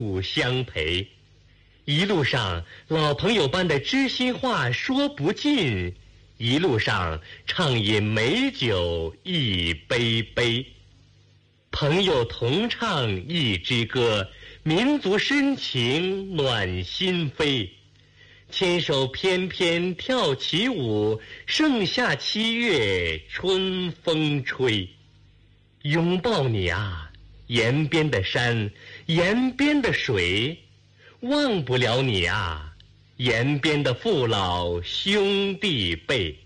互相陪。一路上老朋友般的知心话说不尽，一路上畅饮美酒一杯杯。朋友同唱一支歌，民族深情暖心扉。牵手翩翩跳起舞，盛夏7月春风吹。拥抱你啊，沿边的山，沿边的水，忘不了你啊，沿边的父老兄弟辈。